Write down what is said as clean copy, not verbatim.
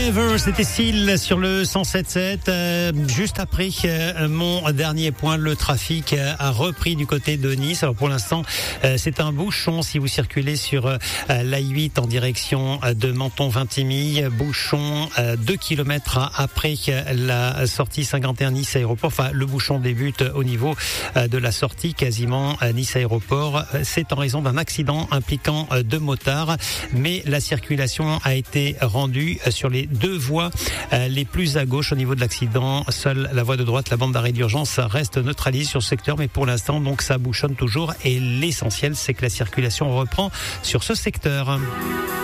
Forever, c'était Seal sur le 107.7. Juste après mon dernier point, le trafic a repris du côté de Nice. Alors pour l'instant, c'est un bouchon si vous circulez sur l'A8 en direction de Menton-Vintimille. Bouchon 2 km après la sortie 51 Nice Aéroport. Enfin, le bouchon débute au niveau de la sortie quasiment Nice Aéroport. C'est en raison d'un accident impliquant deux motards, mais la circulation a été rendue sur les deux voies les plus à gauche au niveau de l'accident. Seule la voie de droite, la bande d'arrêt d'urgence, reste neutralisée sur ce secteur, mais pour l'instant, donc ça bouchonne toujours et l'essentiel, c'est que la circulation reprend sur ce secteur.